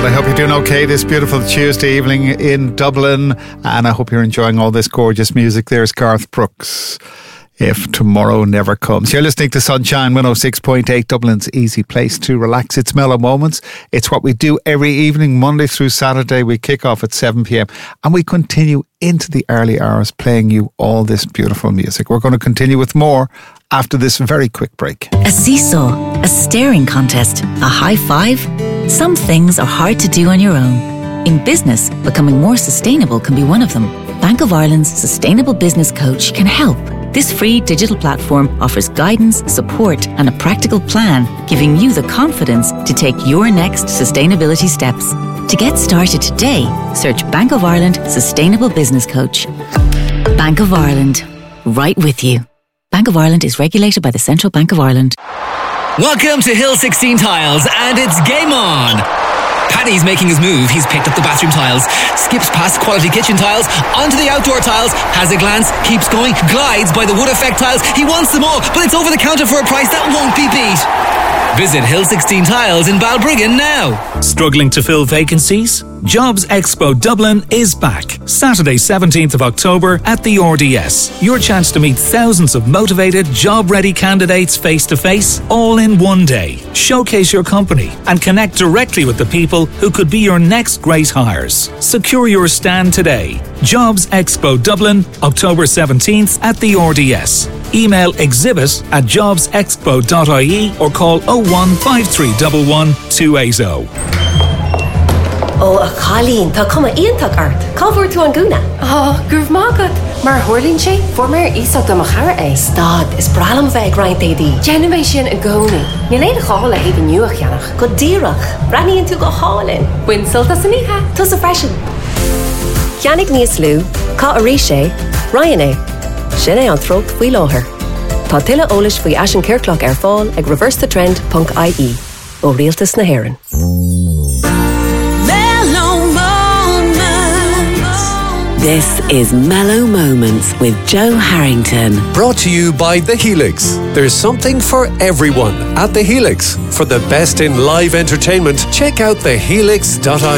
Well, I hope you're doing okay this beautiful Tuesday evening in Dublin, and I hope you're enjoying all this gorgeous music. There's Garth Brooks, If Tomorrow Never Comes. You're listening to Sunshine 106.8, Dublin's easy place to relax. It's Mellow Moments. It's what we do every evening, Monday through Saturday. We kick off at 7 p.m. and we continue into the early hours playing you all this beautiful music. We're going to continue with more after this very quick break. A seesaw, a staring contest, a high five. Some things are hard to do on your own. In business, becoming more sustainable can be one of them. Bank of Ireland's Sustainable Business Coach can help. This free digital platform offers guidance, support and a practical plan, giving you the confidence to take your next sustainability steps. To get started today, search Bank of Ireland Sustainable Business Coach. Bank of Ireland, right with you. Bank of Ireland is regulated by the Central Bank of Ireland. Welcome to Hill 16 Tiles, and it's game on! Paddy's making his move. He's picked up the bathroom tiles, skips past quality kitchen tiles, onto the outdoor tiles, has a glance, keeps going, glides by the wood effect tiles. He wants them all, but it's over the counter for a price that won't be beat. Visit Hill 16 Tiles in Balbriggan now. Struggling to fill vacancies? Jobs Expo Dublin is back. Saturday 17th of October at the RDS. Your chance to meet thousands of motivated, job-ready candidates face-to-face, all in one day. Showcase your company and connect directly with the people who could be your next great hires. Secure your stand today. Jobs Expo Dublin, October 17th at the RDS. Email exhibit@jobsexpo.ie or call 015311 280. Oh, a Colleen, tá cuma íontach art. Cábhar tú an gúna? Oh, gurb mágad. Mar thuirlín sé, for mar ísach do machara é. Stad, is bralam bheith grind édí. Jenna sin a gcónaí. Ní léad a cháil a héad nuach cheannach. Go díreach, braníonn tú go hálinn. Buin sultas san ihe. Tus a freisin. Ceannig níos lú, cá a rí sé, Ryan é. Sin é an trócht faoi láthair. Tá tuile eolais faoi Ashen Kirkloch ar fáil ag reversethetrend.ie ó Rialtas na HÉireann. This is Mellow Moments with Joe Harrington. Brought to you by The Helix. There's something for everyone at The Helix. For the best in live entertainment, check out thehelix.ie.